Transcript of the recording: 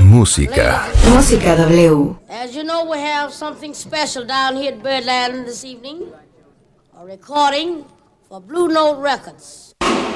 Música. Música W. As you know, we have something special down here at Birdland this evening. A recording for Blue Note Records.